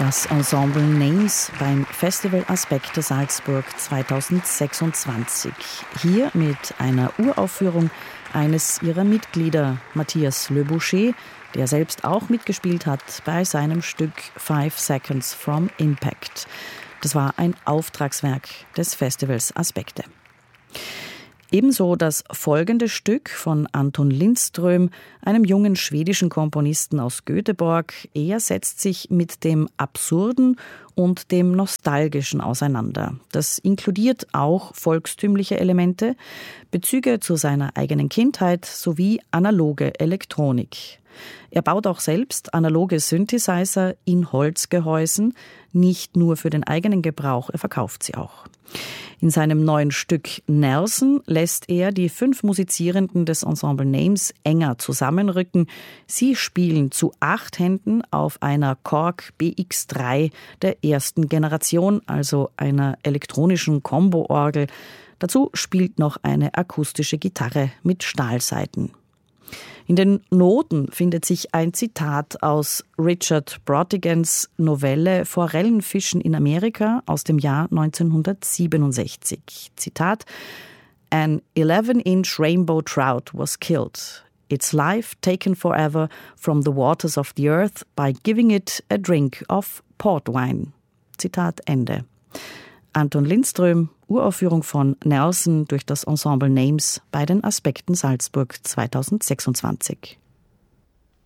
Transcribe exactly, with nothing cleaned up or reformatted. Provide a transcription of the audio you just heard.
Das Ensemble Names beim Festival Aspekte Salzburg zweitausendsechsundzwanzig. Hier mit einer Uraufführung eines ihrer Mitglieder, Matthias Le Boucher, der selbst auch mitgespielt hat bei seinem Stück Five Seconds from Impact. Das war ein Auftragswerk des Festivals Aspekte. Ebenso das folgende Stück von Anton Lindström, einem jungen schwedischen Komponisten aus Göteborg. Er setzt sich mit dem Absurden und dem Nostalgischen auseinander. Das inkludiert auch volkstümliche Elemente, Bezüge zu seiner eigenen Kindheit sowie analoge Elektronik. Er baut auch selbst analoge Synthesizer in Holzgehäusen, nicht nur für den eigenen Gebrauch, er verkauft sie auch. In seinem neuen Stück Nelson lässt er die fünf Musizierenden des Ensemble Names enger zusammenrücken. Sie spielen zu acht Händen auf einer Korg B X drei der ersten Generation, also einer elektronischen Combo-Orgel. Dazu spielt noch eine akustische Gitarre mit Stahlsaiten. In den Noten findet sich ein Zitat aus Richard Brautigan's Novelle Forellenfischen in Amerika aus dem Jahr neunzehnhundertsiebenundsechzig. Zitat: An eleven-inch rainbow trout was killed. Its life taken forever from the waters of the earth by giving it a drink of port wine. Zitat Ende. Anton Lindström, Uraufführung von Nelson durch das Ensemble Names bei den Aspekten Salzburg zweitausendsechsundzwanzig.